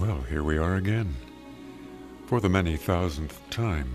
Well, here we are again, for the many thousandth time,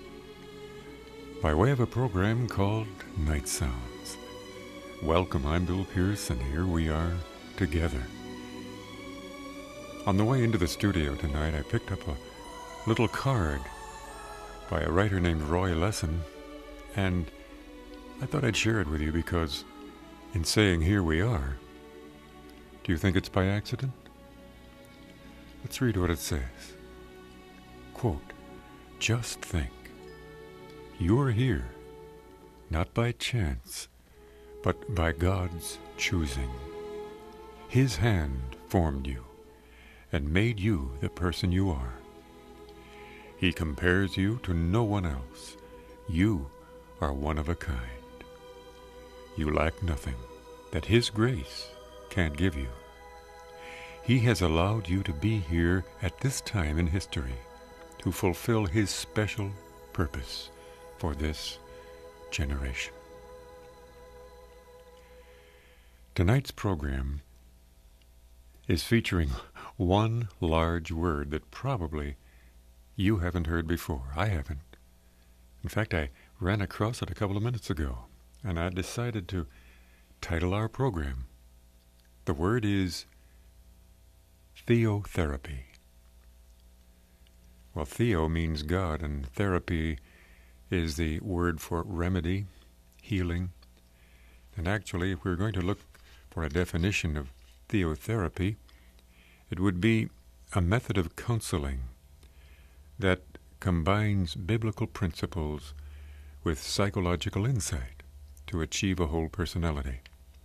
by way of a program called Night Sounds. Welcome, I'm Bill Pierce, and here we are together. On the way into the studio tonight, I picked up a little card by a writer named Roy Lessin, and I thought I'd share it with you because in saying here we are, do you think it's by accident? Let's read what it says. Quote, "Just think, you are here, not by chance, but by God's choosing. His hand formed you and made you the person you are. He compares you to no one else. You are one of a kind. You lack nothing that His grace can't give you. He has allowed you to be here at this time in history to fulfill His special purpose for this generation." Tonight's program is featuring one large word that probably you haven't heard before. I haven't. In fact, I ran across it a couple of minutes ago, and I decided to title our program. The word is theotherapy. Well, theo means God, and therapy is the word for remedy, healing. And actually, if we're going to look for a definition of theotherapy, it would be a method of counseling that combines biblical principles with psychological insight to achieve a whole personality.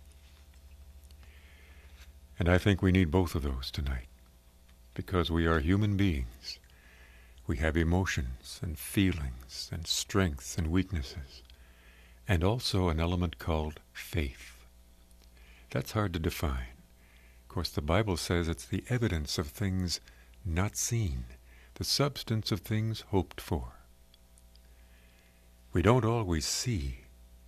And I think we need both of those tonight, because we are human beings. We have emotions and feelings and strengths and weaknesses, and also an element called faith. That's hard to define. Of course, the Bible says it's the evidence of things not seen, the substance of things hoped for. We don't always see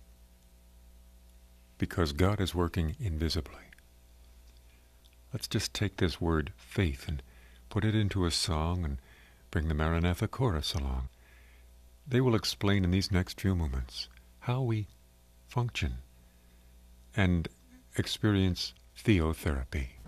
because God is working invisibly. Let's just take this word faith and put it into a song and bring the Maranatha chorus along. They will explain in these next few moments how we function and experience theotherapy.